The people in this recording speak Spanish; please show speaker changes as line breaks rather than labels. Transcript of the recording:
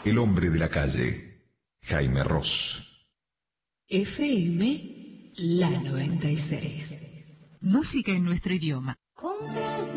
El hombre de la calle, Jaime Ross.
FM La 96.
Música en nuestro idioma.
Compra